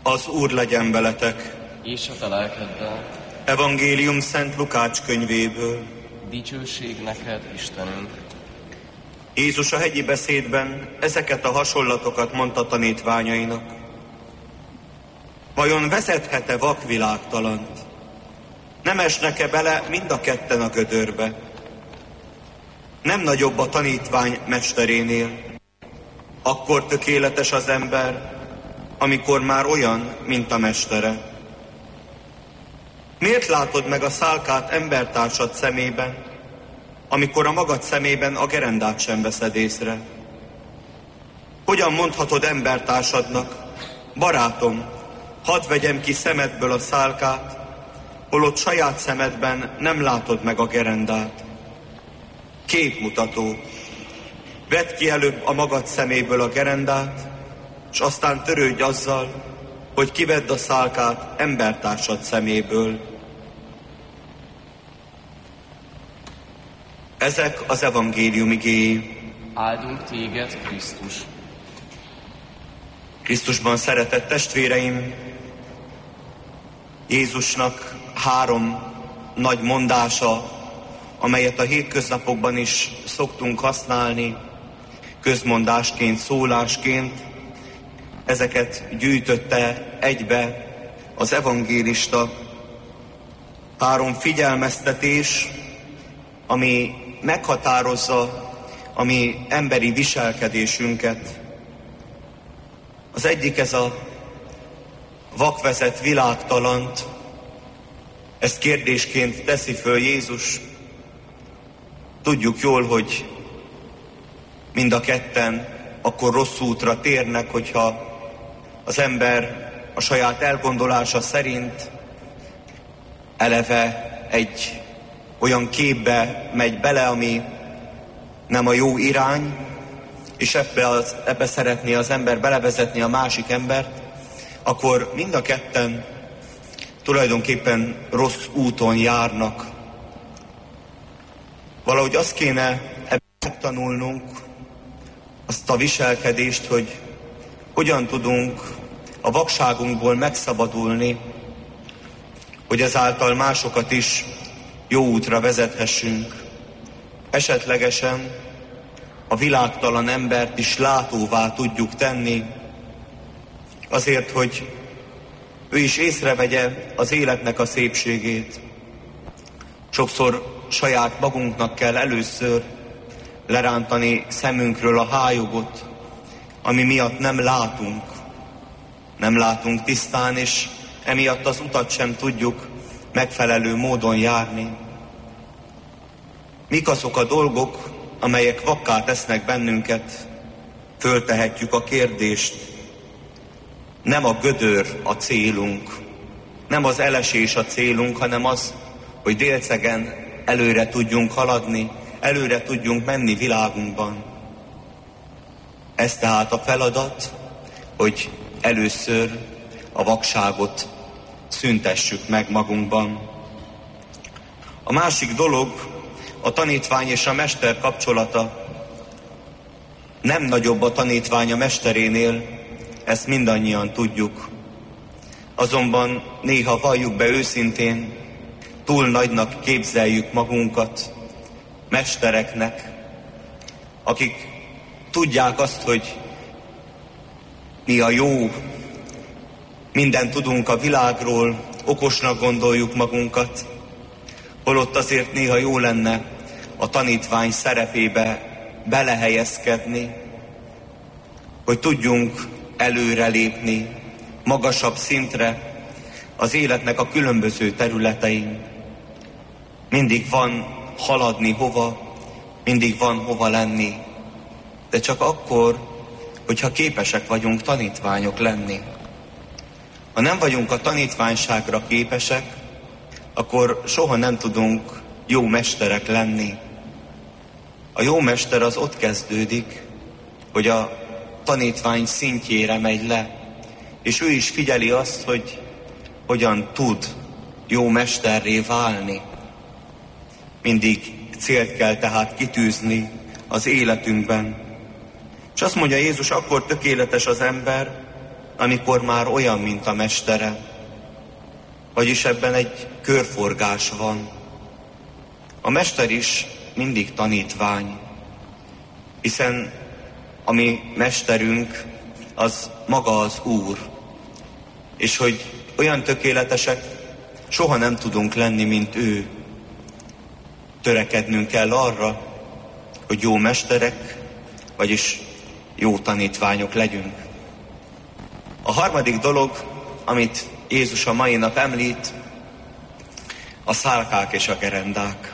Az Úr legyen veletek. És a te lelkeddel. Evangélium Szent Lukács könyvéből. Dicsőség neked, Istenünk. Jézus a hegyi beszédben ezeket a hasonlatokat mondta tanítványainak. Vajon vezethet-e vakvilágtalant? Nem esnek-e bele mind a ketten a gödörbe? Nem nagyobb a tanítvány mesterénél? Akkor tökéletes az ember, amikor már olyan, mint a mestere. Miért látod meg a szálkát embertársad szemében, amikor a magad szemében a gerendát sem veszed észre? Hogyan mondhatod embertársadnak, barátom, hadd vegyem ki szemedből a szálkát, holott saját szemedben nem látod meg a gerendát? Képmutató. Vedd ki előbb a magad szeméből a gerendát, és aztán törődj azzal, hogy kivedd a szálkát embertársad szeméből. Ezek az evangélium igéi. Áldunk téged, Krisztus. Krisztusban szeretett testvéreim, Jézusnak 3 nagy mondása, amelyet a hétköznapokban is szoktunk használni, közmondásként, szólásként, ezeket gyűjtötte egybe az evangélista. 3 figyelmeztetés, ami meghatározza a mi emberi viselkedésünket. Az egyik ez a vakvezet világtalant, ezt kérdésként teszi föl Jézus. Tudjuk jól, hogy mind a ketten akkor rossz útra térnek, hogyha az ember a saját elgondolása szerint eleve egy olyan képbe megy bele, ami nem a jó irány, és ebbe szeretné az ember belevezetni a másik embert, akkor mind a ketten tulajdonképpen rossz úton járnak. Valahogy azt kéne ebben megtanulnunk, azt a viselkedést, hogy hogyan tudunk a vakságunkból megszabadulni, hogy ezáltal másokat is jó útra vezethessünk. Esetlegesen a világtalan embert is látóvá tudjuk tenni, azért, hogy ő is észrevegye az életnek a szépségét. Sokszor saját magunknak kell először lerántani szemünkről a hájogot, ami miatt nem látunk tisztán, és emiatt az utat sem tudjuk megfelelő módon járni. Mik azok a dolgok, amelyek vakká tesznek bennünket? Föltehetjük a kérdést. Nem a gödör a célunk, nem az elesés a célunk, hanem az, hogy délcegen előre tudjunk haladni, előre tudjunk menni világunkban. Ez tehát a feladat, hogy először a vakságot szüntessük meg magunkban. A másik dolog, a tanítvány és a mester kapcsolata. Nem nagyobb a tanítvány a mesterénél, ezt mindannyian tudjuk. Azonban néha valljuk be őszintén, túl nagynak képzeljük magunkat mestereknek, akik tudják azt, hogy mi a jó, mindent tudunk a világról, okosnak gondoljuk magunkat, holott azért néha jó lenne a tanítvány szerepébe belehelyezkedni, hogy tudjunk előrelépni magasabb szintre az életnek a különböző területein. Mindig van haladni hova, mindig van hova lenni, de csak akkor, hogyha képesek vagyunk tanítványok lenni. Ha nem vagyunk a tanítványságra képesek, akkor soha nem tudunk jó mesterek lenni. A jó mester az ott kezdődik, hogy a tanítvány szintjére megy le, és ő is figyeli azt, hogy hogyan tud jó mesterré válni. Mindig célt kell tehát kitűzni az életünkben. És azt mondja Jézus, akkor tökéletes az ember, amikor már olyan, mint a mestere, vagyis ebben egy körforgás van. A mester is mindig tanítvány, hiszen a mi mesterünk az maga az Úr, és hogy olyan tökéletesek soha nem tudunk lenni, mint ő. Törekednünk kell arra, hogy jó mesterek, vagyis jó tanítványok legyünk. A harmadik dolog, amit Jézus a mai nap említ, a szálkák és a gerendák.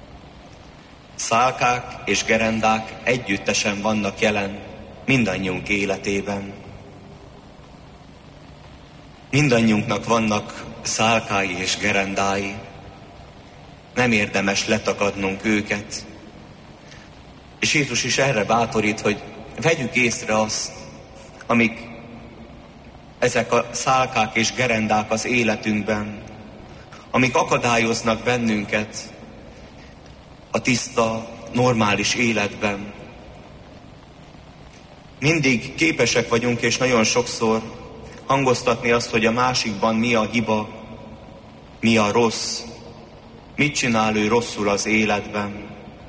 Szálkák és gerendák együttesen vannak jelen mindannyiunk életében. Mindannyiunknak vannak szálkái és gerendái. Nem érdemes letakadnunk őket. És Jézus is erre bátorít, hogy vegyük észre azt, amik ezek a szálkák és gerendák az életünkben, amik akadályoznak bennünket a tiszta, normális életben. Mindig képesek vagyunk, és nagyon sokszor hangoztatni azt, hogy a másikban mi a hiba, mi a rossz, mit csinál ő rosszul az életben.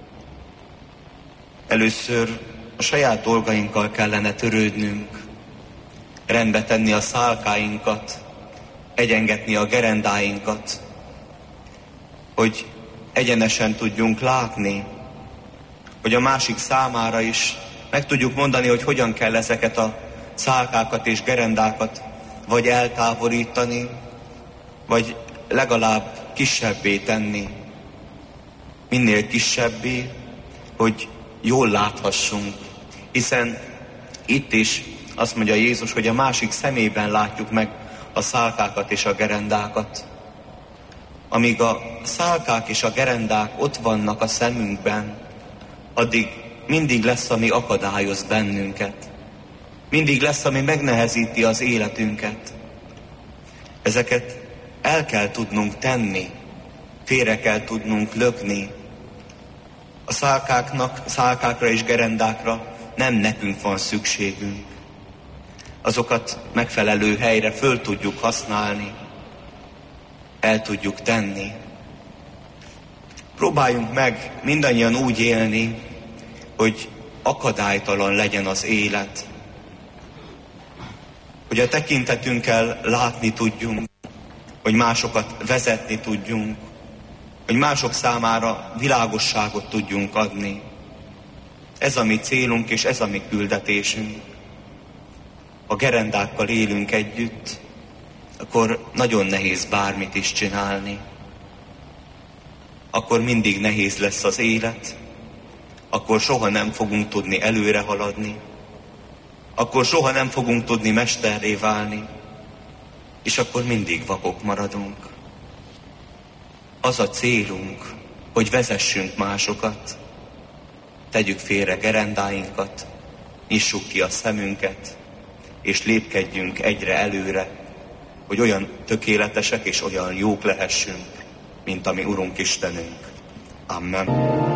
Először a saját dolgainkkal kellene törődnünk, rendbe tenni a szálkáinkat, egyengetni a gerendáinkat, hogy egyenesen tudjunk látni, hogy a másik számára is meg tudjuk mondani, hogy hogyan kell ezeket a szálkákat és gerendákat vagy eltávolítani, vagy legalább kisebbé tenni. Minél kisebbé, hogy jól láthassunk. Hiszen itt is azt mondja Jézus, hogy a másik szemében látjuk meg a szálkákat és a gerendákat. Amíg a szálkák és a gerendák ott vannak a szemünkben, addig mindig lesz, ami akadályoz bennünket. Mindig lesz, ami megnehezíti az életünket. Ezeket el kell tudnunk tenni, félre kell tudnunk lökni. A szálkákra és gerendákra nem nekünk van szükségünk. Azokat megfelelő helyre föl tudjuk használni, el tudjuk tenni. Próbáljunk meg mindannyian úgy élni, hogy akadálytalan legyen az élet. Hogy a tekintetünkkel látni tudjunk, hogy másokat vezetni tudjunk, hogy mások számára világosságot tudjunk adni. Ez a mi célunk, és ez a mi küldetésünk. Ha gerendákkal élünk együtt, akkor nagyon nehéz bármit is csinálni. Akkor mindig nehéz lesz az élet, akkor soha nem fogunk tudni előre haladni, akkor soha nem fogunk tudni mesterré válni, és akkor mindig vakok maradunk. Az a célunk, hogy vezessünk másokat, tegyük félre gerendáinkat, nyissuk ki a szemünket, és lépkedjünk egyre előre, hogy olyan tökéletesek és olyan jók lehessünk, mint a mi Urunk Istenünk. Amen.